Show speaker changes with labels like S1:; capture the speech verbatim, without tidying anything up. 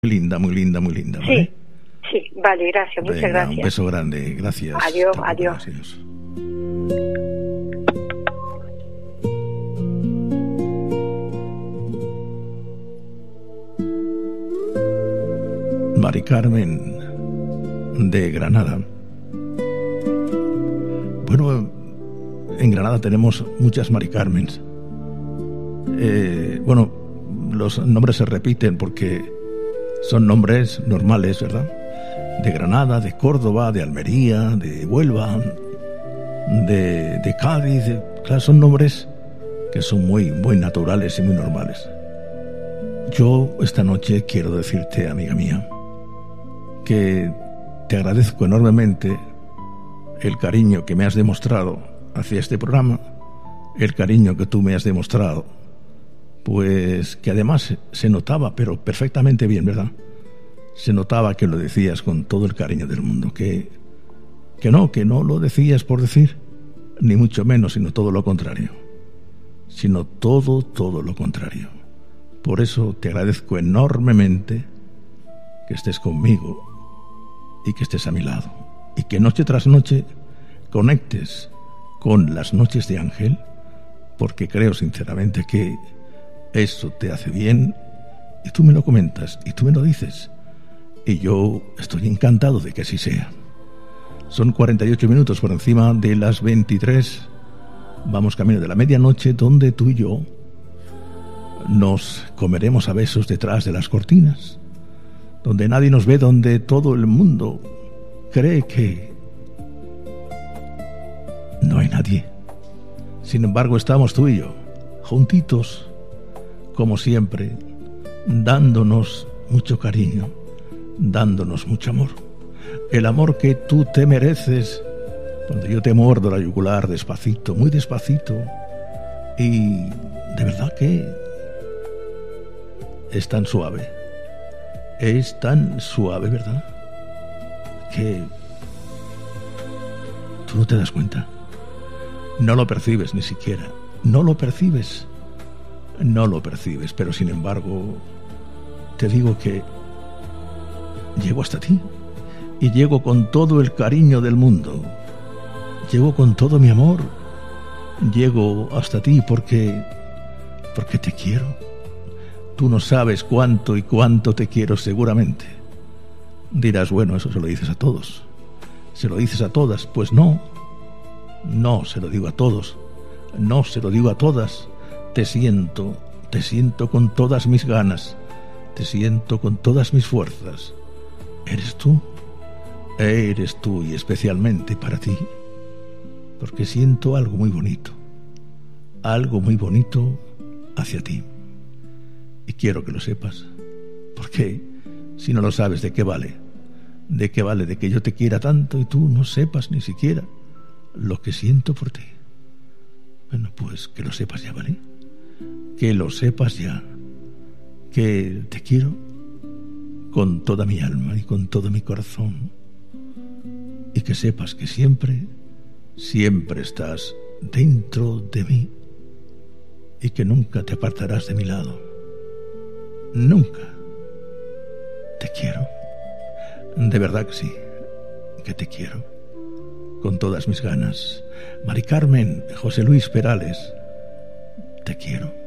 S1: Muy linda, muy linda, muy linda, ¿vale?
S2: Sí, sí, vale, gracias, muchas
S1: Venga,
S2: gracias.
S1: Un beso grande, gracias.
S2: Adiós,
S1: Hasta
S2: adiós.
S1: Gracias. Mari Carmen de Granada. Bueno, en Granada tenemos muchas Mari Carmens. Eh, bueno, los nombres se repiten porque son nombres normales, ¿verdad? De Granada, de Córdoba, de Almería, de Huelva, de, de Cádiz. De, claro, son nombres que son muy, muy naturales y muy normales. Yo esta noche quiero decirte, amiga mía, que te agradezco enormemente el cariño que me has demostrado hacia este programa, el cariño que tú me has demostrado, pues que además se notaba, pero perfectamente bien, ¿verdad? Se notaba que lo decías con todo el cariño del mundo, que, que no, que no lo decías por decir, ni mucho menos, sino todo lo contrario, sino todo, todo lo contrario. Por eso te agradezco enormemente que estés conmigo y que estés a mi lado, y que noche tras noche conectes con las noches de Ángel, porque creo sinceramente que eso te hace bien, y tú me lo comentas, y tú me lo dices, y yo estoy encantado de que así sea. Son cuarenta y ocho minutos por encima de las veintitrés, vamos camino de la medianoche, donde tú y yo nos comeremos a besos detrás de las cortinas, donde nadie nos ve, donde todo el mundo cree que no hay nadie. Sin embargo, estamos tú y yo, juntitos, como siempre, dándonos mucho cariño, dándonos mucho amor. El amor que tú te mereces, cuando yo te muerdo la yugular despacito, muy despacito, y de verdad que es tan suave. Es tan suave, ¿verdad? Que tú no te das cuenta. No lo percibes ni siquiera. No lo percibes. No lo percibes. Pero sin embargo, te digo que llego hasta ti. Y llego con todo el cariño del mundo. Llego con todo mi amor. Llego hasta ti porque... porque te quiero. Tú no sabes cuánto y cuánto te quiero seguramente. Dirás, bueno, eso se lo dices a todos. ¿Se lo dices a todas? Pues no. No se lo digo a todos. No se lo digo a todas. Te siento, te siento con todas mis ganas. Te siento con todas mis fuerzas. Eres tú. Eres tú y especialmente para ti. Porque siento algo muy bonito. Algo muy bonito hacia ti. Y quiero que lo sepas, porque si no lo sabes, ¿de qué vale? ¿De qué vale de que yo te quiera tanto y tú no sepas ni siquiera lo que siento por ti? Bueno, pues que lo sepas ya, ¿vale? Que lo sepas ya, que te quiero con toda mi alma y con todo mi corazón, y que sepas que siempre, siempre estás dentro de mí y que nunca te apartarás de mi lado. Nunca. Te quiero. De verdad que sí, que te quiero. Con todas mis ganas. Mari Carmen, José Luis Perales, te quiero.